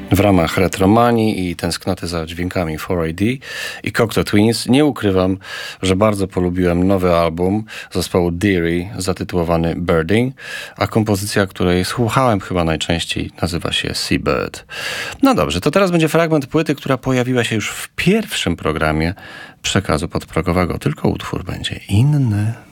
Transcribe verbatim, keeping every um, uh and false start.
W ramach Retromanii i tęsknoty za dźwiękami cztery A D i Cocteau Twins nie ukrywam, że bardzo polubiłem nowy album zespołu Deary zatytułowany Birding, a kompozycja, której słuchałem chyba najczęściej, nazywa się Seabird. No dobrze, to teraz będzie fragment płyty, która pojawiła się już w pierwszym programie Przekazu Podprogowego, tylko utwór będzie inny.